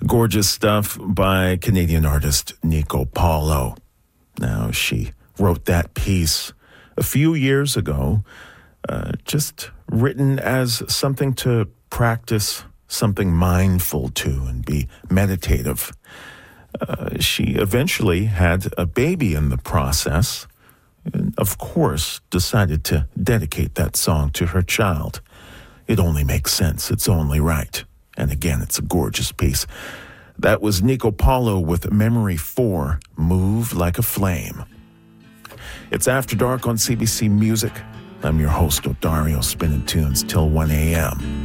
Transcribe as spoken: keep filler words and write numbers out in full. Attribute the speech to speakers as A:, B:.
A: Gorgeous stuff by Canadian artist Nico Paulo. Now, she wrote that piece a few years ago, uh, just written as something to practice, something mindful to, and be meditative. Uh, she eventually had a baby in the process, and of course decided to dedicate that song to her child. It only makes sense. It's only right. And again, it's a gorgeous piece. That was Nico Paulo with Memory four, Move Like a Flame. It's After Dark on C B C Music. I'm your host, Odario, spinning tunes till one a.m.